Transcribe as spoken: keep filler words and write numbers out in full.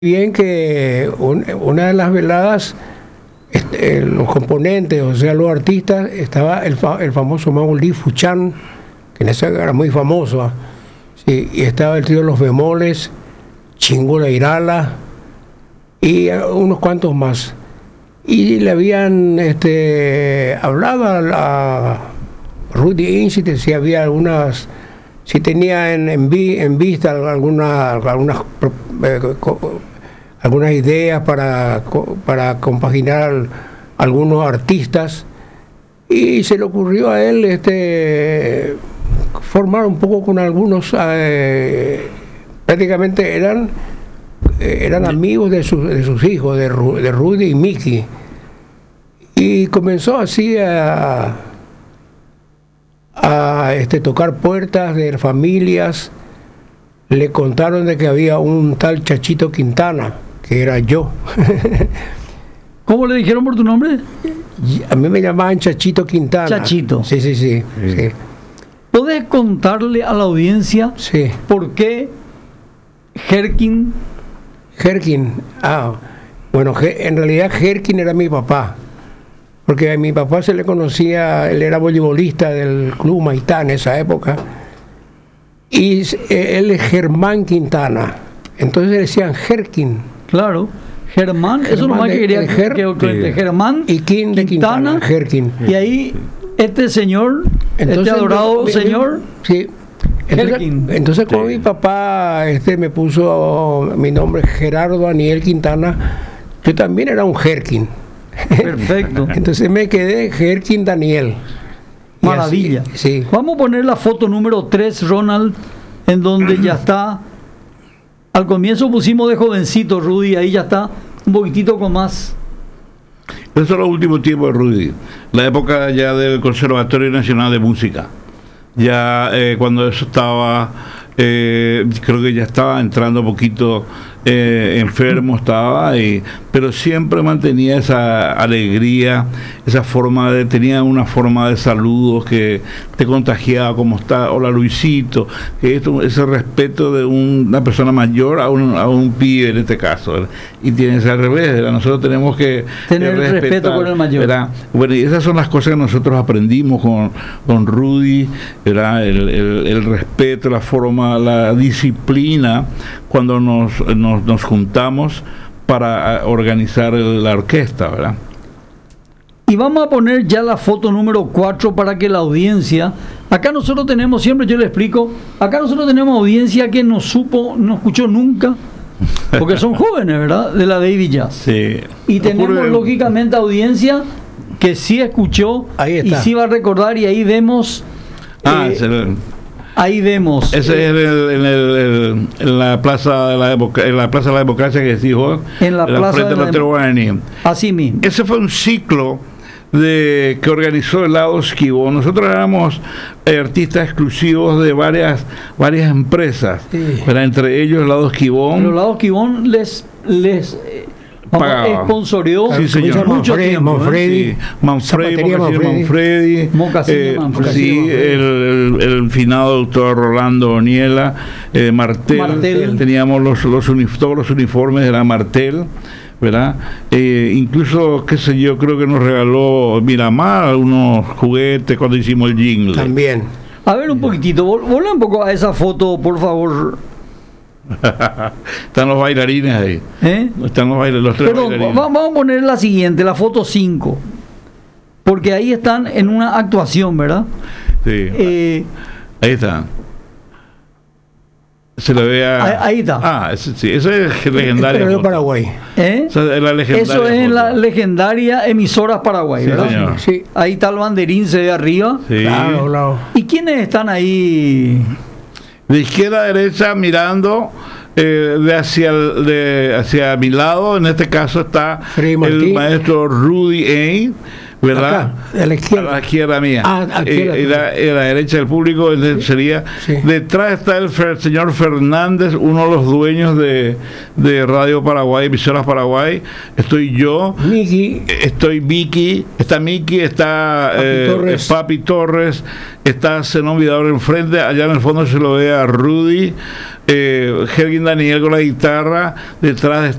Bien que un, una de las veladas, este, los componentes, o sea, los artistas, estaba el, fa, el famoso Mago Lee Fuchan, que en esa época era muy famoso, ¿eh? Sí, y estaba el trío Los Bemoles, Chingula Irala y unos cuantos más. Y le habían este, hablado a, a Rudy Incite si había algunas, si tenía en, en, vi, en vista alguna, algunas eh, algunas ideas para, para compaginar algunos artistas, y se le ocurrió a él este, formar un poco con algunos, eh, prácticamente eran, eran amigos de sus, de sus hijos, de, de Rudy y Mickey, y comenzó así a, a este, tocar puertas de familias. Le contaron de que había un tal Chachito Quintana, que era yo. ¿Cómo le dijeron por tu nombre? A mí me llamaban Chachito Quintana. Chachito. Sí, sí, sí. sí. sí. ¿Podés contarle a la audiencia sí. por qué Jerkin? Jerkin, ah, bueno, en realidad Jerkin era mi papá, porque a mi papá se le conocía, él era voleibolista del Club Maitá en esa época, y él es Germán Quintana, entonces le decían Jerkin. Claro, Germán, Germán eso nomás que quería Ger, que, que, que Germán y King de Quintana, Quintana Jerkin. Y ahí este señor, entonces, este adorado entonces, señor, sí. Entonces, entonces cuando sí. mi papá este, me puso mi nombre Gerardo Daniel Quintana, yo también era un Jerkin. Perfecto. Entonces me quedé Jerkin Daniel. Maravilla. Así, sí. Vamos a poner la foto número tres, Ronald, en donde ya está. Al comienzo pusimos de jovencito Rudy, ahí ya está un poquitito con más. Esos son los últimos tiempos de Rudy, la época ya del Conservatorio Nacional de Música. Ya eh, cuando eso estaba, eh, creo que ya estaba entrando un poquito eh, enfermo, estaba, y, pero siempre mantenía esa alegría, esa forma de, tenía una forma de saludos que te contagiaba, como está, hola Luisito, que esto, ese respeto de un, una persona mayor a un, a un pibe en este caso, ¿verdad? Y tienes al revés, ¿verdad? Nosotros tenemos que tener eh, respeto por el mayor, ¿verdad? Bueno, y esas son las cosas que nosotros aprendimos con, con Rudy, ¿verdad? El, el, el respeto, la forma, la disciplina cuando nos, nos, nos juntamos para organizar la orquesta, ¿verdad? Y vamos a poner ya la foto número cuatro para que la audiencia, acá nosotros tenemos, siempre yo le explico, acá nosotros tenemos audiencia que no supo, no escuchó nunca, porque son jóvenes, ¿verdad? De la Baby Jazz. Sí. Y tenemos Ocurre... lógicamente audiencia que sí escuchó y sí va a recordar, y ahí vemos... Ah, eh, el... Ahí vemos. Ese eh, es el, en, el, el, en la plaza de la Democ- en la plaza de la democracia que dijo. En la, en la plaza de la Dem- Así mismo. Ese fue un ciclo de que organizó el Lado Esquivón. Nosotros éramos eh, artistas exclusivos de varias varias empresas, sí. Pero entre ellos el Lado Esquivón. Los Lado Esquivón les les eh, sponsorió sí, señor. mucho Manfredi, tiempo, Manfredi, ¿eh? sí. Manfredi, Manfredi, Manfredi eh, Manfredi. sí, el, el, el finado doctor Rolando Oniela, eh, Martel, Martel. Teníamos los, los uni, todos los uniformes de la Martel, ¿verdad? Eh, incluso, qué sé yo, creo que nos regaló Miramar unos juguetes cuando hicimos el jingle. También. A ver un poquitito, vol volá un poco a esa foto, por favor. Están los bailarines ahí. ¿Eh? Están los, bail los tres Perdón, bailarines. Vamos a poner la siguiente, la foto cinco. Porque ahí están en una actuación, ¿verdad? Sí. Eh, ahí están. Se le ve a... Ahí, ahí está. Ah, ese, sí, eso es legendaria. Pero de Paraguay. ¿Eh? Esa es la legendaria Eso es en foto. la legendaria Emisoras Paraguay, Sí, ¿verdad? señor. Sí. Ahí está el banderín, se ve arriba. Sí. Claro, claro. ¿Y quiénes están ahí? De izquierda a derecha mirando eh, de hacia el, de hacia mi lado, en este caso está el maestro Rudy A., ¿verdad? Acá, a la izquierda. A la izquierda mía. Ah, a la izquierda. Eh, y, la, y la derecha del público sí. sería. Sí. Detrás está el fer, señor Fernández, uno de los dueños de, de Radio Paraguay, Emisoras Paraguay. Estoy yo. Miki. Estoy Vicky. Está Miki, está Papi, eh, Torres. Papi Torres. Está Zenón Vidal enfrente. Allá en el fondo se lo ve a Rudy. eh, Hergin Daniel con la guitarra, detrás